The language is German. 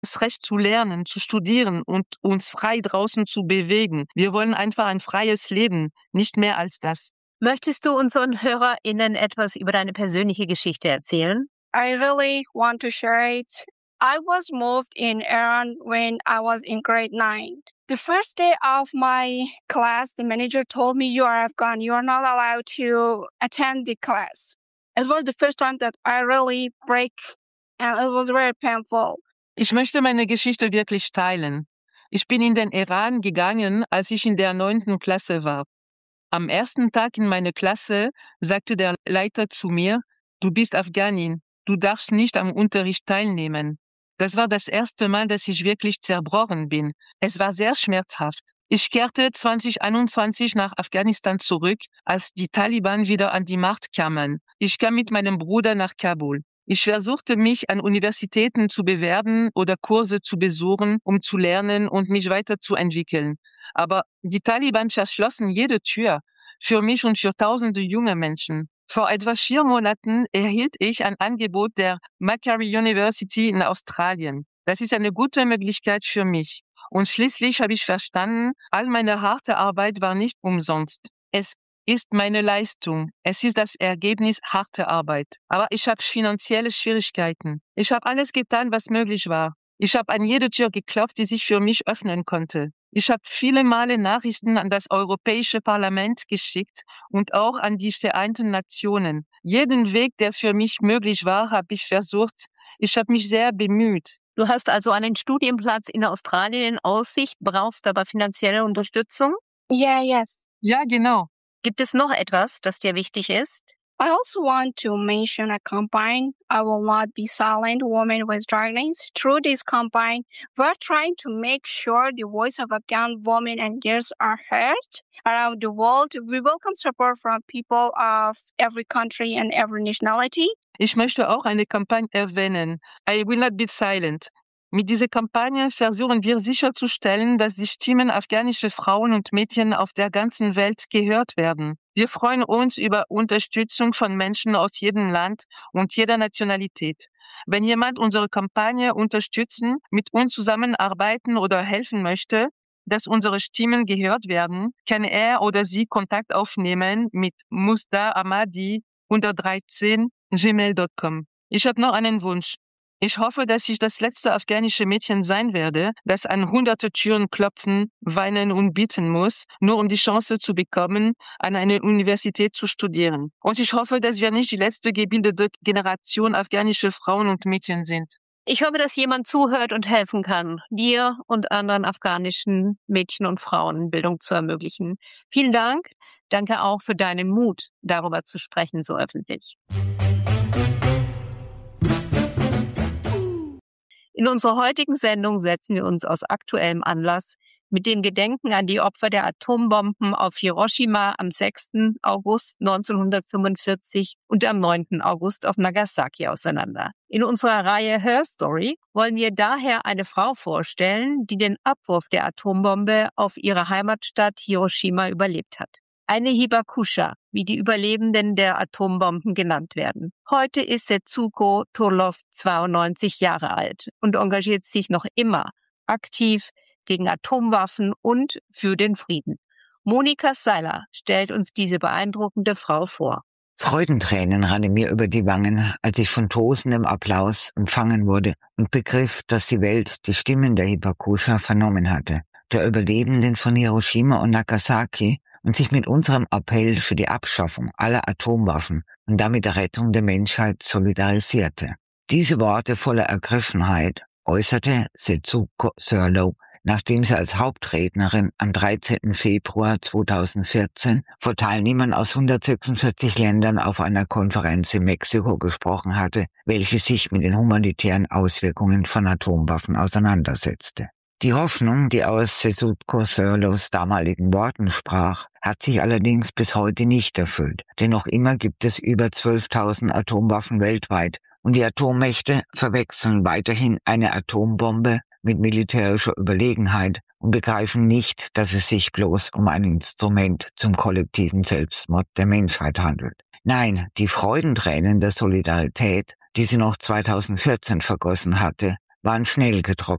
das Recht zu lernen, zu studieren und uns frei draußen zu bewegen. Wir wollen einfach ein freies Leben, nicht mehr als das. Möchtest du unseren HörerInnen etwas über deine persönliche Geschichte erzählen? I really want to share it. I was moved in Iran when I was in grade 9. The first day of my class, the manager told me, "You are Afghan. You are not allowed to attend the class." It was the first time that I really break, and it was very painful. Ich möchte meine Geschichte wirklich teilen. Ich bin in den Iran gegangen, als ich in der 9. Klasse war. Am ersten Tag in meiner Klasse sagte der Leiter zu mir: „Du bist Afghanin, du darfst nicht am Unterricht teilnehmen." Das war das erste Mal, dass ich wirklich zerbrochen bin. Es war sehr schmerzhaft. Ich kehrte 2021 nach Afghanistan zurück, als die Taliban wieder an die Macht kamen. Ich kam mit meinem Bruder nach Kabul. Ich versuchte mich an Universitäten zu bewerben oder Kurse zu besuchen, um zu lernen und mich weiterzuentwickeln. Aber die Taliban verschlossen jede Tür für mich und für tausende junge Menschen. Vor etwa 4 Monaten erhielt ich ein Angebot der Macquarie University in Australien. Das ist eine gute Möglichkeit für mich. Und schließlich habe ich verstanden, all meine harte Arbeit war nicht umsonst. Es ist meine Leistung. Es ist das Ergebnis harter Arbeit. Aber ich habe finanzielle Schwierigkeiten. Ich habe alles getan, was möglich war. Ich habe an jede Tür geklopft, die sich für mich öffnen konnte. Ich habe viele Male Nachrichten an das Europäische Parlament geschickt und auch an die Vereinten Nationen. Jeden Weg, der für mich möglich war, habe ich versucht. Ich habe mich sehr bemüht. Du hast also einen Studienplatz in Australien in Aussicht, brauchst aber finanzielle Unterstützung? Yes. Ja, genau. Gibt es noch etwas, das dir wichtig ist? I also want to mention a campaign, "I Will Not Be Silent, Women with Dragons." Through this campaign, we're trying to make sure the voice of Afghan women and girls are heard around the world. We welcome support from people of every country and every nationality. Ich möchte auch eine Kampagne erwähnen. I Will Not Be Silent. Mit dieser Kampagne versuchen wir sicherzustellen, dass die Stimmen afghanischer Frauen und Mädchen auf der ganzen Welt gehört werden. Wir freuen uns über Unterstützung von Menschen aus jedem Land und jeder Nationalität. Wenn jemand unsere Kampagne unterstützen, mit uns zusammenarbeiten oder helfen möchte, dass unsere Stimmen gehört werden, kann er oder sie Kontakt aufnehmen mit musda.amadi113@gmail.com. Ich habe noch einen Wunsch. Ich hoffe, dass ich das letzte afghanische Mädchen sein werde, das an hunderte Türen klopfen, weinen und bitten muss, nur um die Chance zu bekommen, an einer Universität zu studieren. Und ich hoffe, dass wir nicht die letzte gebildete Generation afghanischer Frauen und Mädchen sind. Ich hoffe, dass jemand zuhört und helfen kann, dir und anderen afghanischen Mädchen und Frauen Bildung zu ermöglichen. Vielen Dank. Danke auch für deinen Mut, darüber zu sprechen, so öffentlich. In unserer heutigen Sendung setzen wir uns aus aktuellem Anlass mit dem Gedenken an die Opfer der Atombomben auf Hiroshima am 6. August 1945 und am 9. August auf Nagasaki auseinander. In unserer Reihe Her Story wollen wir daher eine Frau vorstellen, die den Abwurf der Atombombe auf ihre Heimatstadt Hiroshima überlebt hat. Eine Hibakusha, wie die Überlebenden der Atombomben genannt werden. Heute ist Setsuko Turlov 92 Jahre alt und engagiert sich noch immer aktiv gegen Atomwaffen und für den Frieden. Monika Seiler stellt uns diese beeindruckende Frau vor. Freudentränen rannen mir über die Wangen, als ich von tosendem Applaus empfangen wurde und begriff, dass die Welt die Stimmen der Hibakusha vernommen hatte, der Überlebenden von Hiroshima und Nagasaki, und sich mit unserem Appell für die Abschaffung aller Atomwaffen und damit der Rettung der Menschheit solidarisierte. Diese Worte voller Ergriffenheit äußerte Setsuko Thurlow, nachdem sie als Hauptrednerin am 13. Februar 2014 vor Teilnehmern aus 146 Ländern auf einer Konferenz in Mexiko gesprochen hatte, welche sich mit den humanitären Auswirkungen von Atomwaffen auseinandersetzte. Die Hoffnung, die aus Setsuko Thurlows damaligen Worten sprach, hat sich allerdings bis heute nicht erfüllt, denn noch immer gibt es über 12.000 Atomwaffen weltweit und die Atommächte verwechseln weiterhin eine Atombombe mit militärischer Überlegenheit und begreifen nicht, dass es sich bloß um ein Instrument zum kollektiven Selbstmord der Menschheit handelt. Nein, die Freudentränen der Solidarität, die sie noch 2014 vergossen hatte, waren schnell getrocknet.